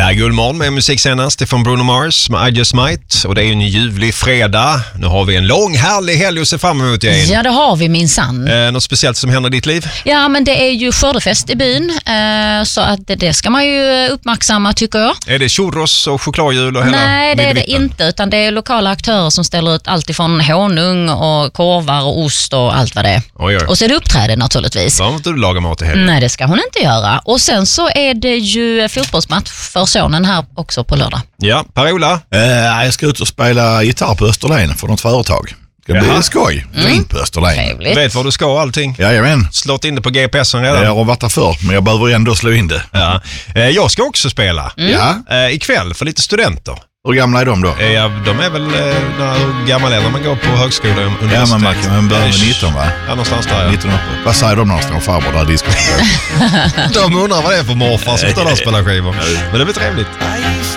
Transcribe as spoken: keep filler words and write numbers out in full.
Ja, Gullmorgon med musik senast från Bruno Mars med I Just Might. Och det är ju en ljuvlig fredag. Nu har vi en lång, härlig helg att se fram emot igen. Ja, det har vi minsann. Eh, något speciellt som händer i ditt liv? Ja, men det är ju skördefest i byn. Eh, så att det, det ska man ju uppmärksamma, tycker jag. Är det churros och chokladhjul och hela Nej, det är det midvitten? inte. Utan det är lokala aktörer som ställer ut allt ifrån honung och korvar och ost och allt vad det är. Oj, oj. Och så är det uppträde naturligtvis. Så har inte du lagat mat i helgen? Nej, det ska hon inte göra. Och sen så är det ju fotbollsmatch för sonen här också på lördag. Ja, Per-Ola? Uh, jag ska ut och spela gitarr på Österlen för något företag. Det ska bli skoj. Mm. Fint på Österlen. Trevligt. Vet var du ska och allting? Jajamän. Slått in det på G P S-en redan? Jag har varit där förr, men jag behöver ändå slå in det. Ja. Eh, jag ska också spela. Mm. Ja. Eh, ikväll för lite studenter. Hur gamla är de då? Eh, ja, de är väl eh, när gammal är när man går på högskola och universitet. Ja, men man kan man börja med nitton, va? Ja, någonstans där. Ja. nitton uppe. Vad säger de någonstans, farbror, där diskon? De undrar vad det är för morfar som står där och spelar skivor. Men det blir trevligt.